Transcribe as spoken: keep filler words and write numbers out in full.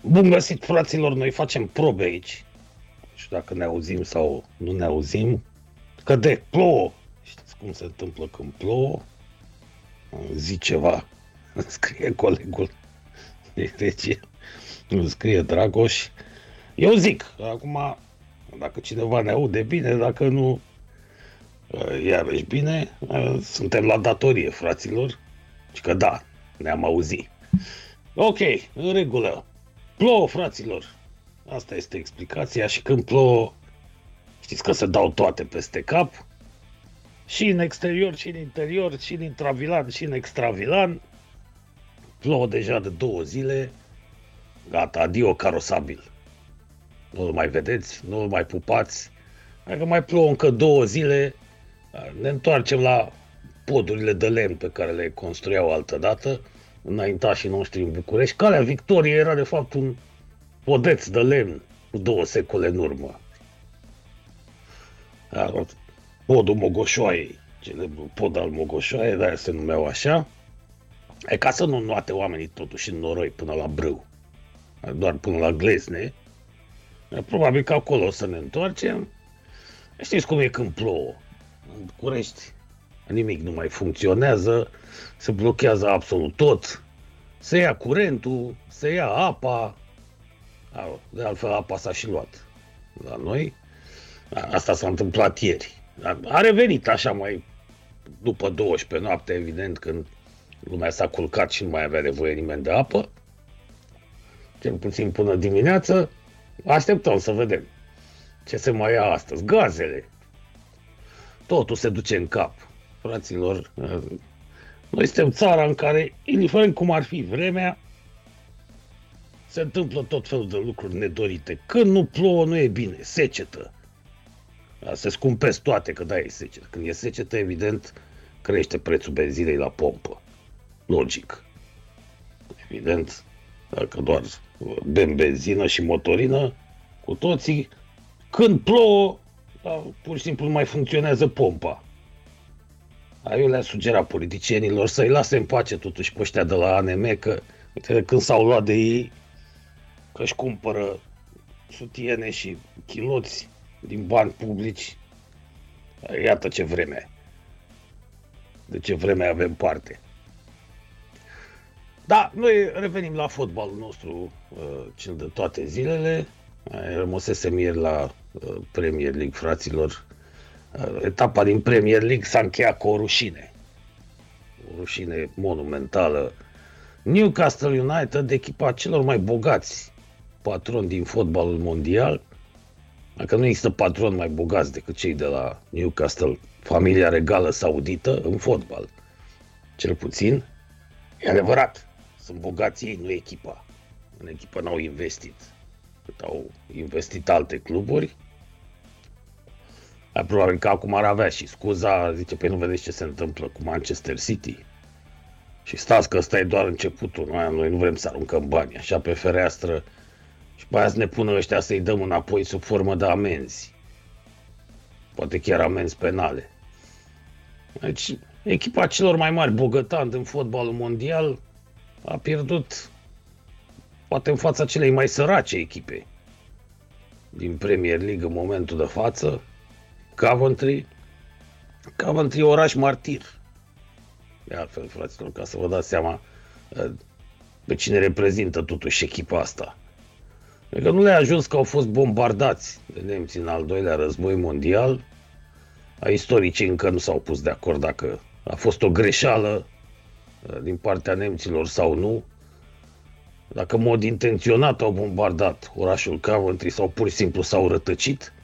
Bun găsit, fraților, noi facem probe aici. Nu știu dacă ne auzim sau nu ne auzim. Că de plouă. Știți cum se întâmplă când plouă? Zi ceva. Îmi scrie colegul. Deci, îmi scrie Dragoș. Eu zic, acum, dacă cineva ne aude bine, dacă nu, iarăși bine, suntem la datorie, fraților. Și că da, ne-am auzit. Ok, în regulă. Plouă, fraților. Asta este explicația și când plouă, știți că se dau toate peste cap. Și în exterior, și în interior, și în intravilan, și în extravilan. Plouă deja de două zile. Gata, adio carosabil. Nu-l mai vedeți, nu-l mai pupați. Dacă mai plouă încă două zile, ne întoarcem la podurile de lemn pe care le construiau altădată înaintașii noștri în București. Calea Victoriei era de fapt un podeț de lemn cu două secole în urmă. Podul Mogoșoaiei, celebrul pod al Mogoșoaiei, de-aia se numeau așa. E ca să nu noate oamenii totuși în noroi până la Brâu, doar până la Glezne. Probabil că acolo o să ne întoarcem. Știți cum e când plouă? În București nimic nu mai funcționează, se blochează absolut tot, se ia curentul, se ia apa. De altfel apa s-a și luat la noi. Asta s-a întâmplat ieri. A revenit așa mai după douăsprezece noapte, evident, când lumea s-a culcat și nu mai avea nevoie nimeni de apă. Cel puțin până dimineață. Așteptăm să vedem ce se mai ia astăzi. Gazele. Totul se duce în cap. Fraților, noi suntem țara în care, indiferent cum ar fi vremea, se întâmplă tot felul de lucruri nedorite. Când nu plouă, nu e bine. Secetă. Se scumpesc toate, că da, e secetă. Când e secetă, evident, crește prețul benzinei la pompă. Logic. Evident, dacă doar bem benzină și motorină, cu toții, când plouă, pur și simplu nu mai funcționează pompa. Eu le-am sugerat politicienilor să-i lase în pace totuși pe ăștia de la A N M, că uite, când s-au luat de ei, că își cumpără sutiene și chiloți din bani publici, iată ce vreme. De ce vreme avem parte. Da, noi revenim la fotbalul nostru, cel de toate zilele. Rămăsesem ieri la Premier League, fraților. Etapa din Premier League s-a încheiat cu o rușine. O rușine monumentală. Newcastle United, echipa celor mai bogați patroni din fotbalul mondial. Dacă nu există patroni mai bogați decât cei de la Newcastle, familia regală saudită, în fotbal. Cel puțin, e adevărat, sunt bogați ei, nu echipa. În echipă n-au investit. Cât au investit alte cluburi. Dar probabil că acum ar avea și scuza, zice, păi nu vedeți ce se întâmplă cu Manchester City? Și stați că ăsta e doar începutul, noi, noi nu vrem să aruncăm bani așa pe fereastră și pe aia să ne pună ăștia să-i dăm înapoi sub formă de amenzi. Poate chiar amenzi penale. Deci, echipa celor mai mari bogătani din fotbalul mondial a pierdut poate în fața celei mai sărace echipe din Premier League în momentul de față, Coventry. Coventry, oraș martir. De altfel, fraților, ca să vă dați seama pe cine reprezintă totuși echipa asta. Că nu le-a ajuns că au fost bombardați de nemți în al doilea război mondial. A istoricii încă nu s-au pus de acord dacă a fost o greșeală din partea nemților sau nu. Dacă în mod intenționat au bombardat orașul Coventry sau pur și simplu s-au rătăcit.